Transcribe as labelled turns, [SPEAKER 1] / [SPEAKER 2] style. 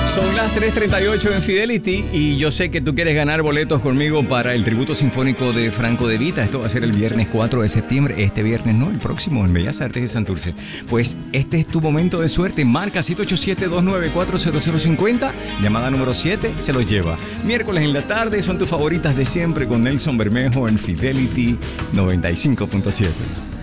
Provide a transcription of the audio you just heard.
[SPEAKER 1] Son las 3:38 en Fidelity y yo sé que tú quieres ganar boletos conmigo para el tributo sinfónico de Franco De Vita. Esto va a ser el viernes 4 de septiembre. Este viernes no, el próximo en Bellas Artes de Santurce. Pues este es tu momento de suerte. Marca 787-294-0050. Llamada número 7 se los lleva. Miércoles en la tarde son tus favoritas de siempre con Nelson Bermejo en Fidelity 95.7.